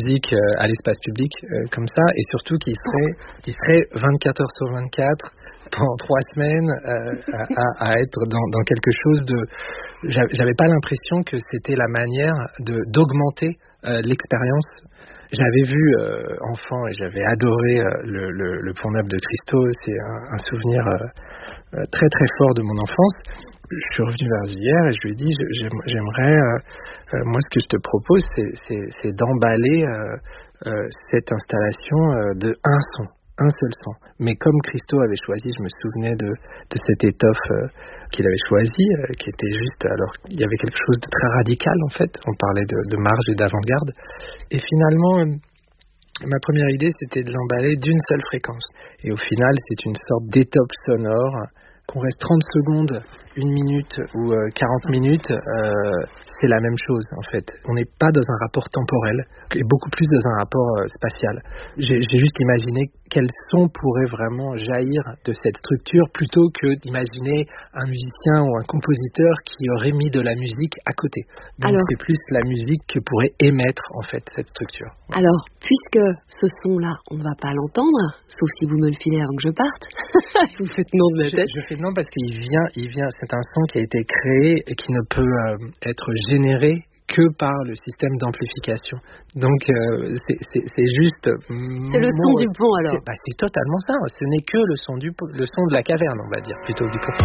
musique à l'espace public comme ça, et surtout qui serait 24 heures sur 24 pendant 3 semaines à être dans quelque chose de... J'avais pas l'impression que c'était la manière d'augmenter l'expérience. J'avais vu enfant et j'avais adoré le Pont Neuf de Christo. C'est un souvenir très très fort de mon enfance. Je suis revenu vers hier et je lui ai dit j'aimerais, moi ce que je te propose c'est d'emballer cette installation de un seul son. Mais comme Christo avait choisi, je me souvenais de cette étoffe qu'il avait choisie, qui était juste, alors il y avait quelque chose de très radical en fait, on parlait de marge et d'avant-garde. Et finalement, ma première idée c'était de l'emballer d'une seule fréquence. Et au final, c'est une sorte d'étoffe sonore, qu'on reste 30 secondes, 1 minute ou 40 minutes, c'est la même chose en fait. On n'est pas dans un rapport temporel, et beaucoup plus dans un rapport spatial. J'ai juste imaginé quel son pourrait vraiment jaillir de cette structure, plutôt que d'imaginer un musicien ou un compositeur qui aurait mis de la musique à côté. Donc c'est plus la musique que pourrait émettre en fait cette structure. Ouais. Alors, puisque ce son-là, on ne va pas l'entendre, sauf si vous me le filez avant que je parte, vous faites non de la tête. Je fais non parce qu'il vient, c'est un son qui a été créé et qui ne peut être généré que par le système d'amplification. Donc c'est juste... C'est le son du pont alors. C'est totalement ça. Ce n'est que le son de la caverne, on va dire, plutôt que du pont.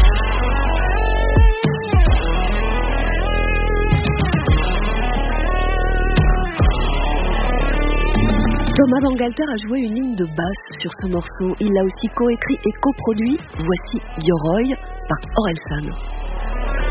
Thomas Bangalter a joué une ligne de basse sur ce morceau. Il l'a aussi coécrit et coproduit. Voici Yoroy par Orelsan.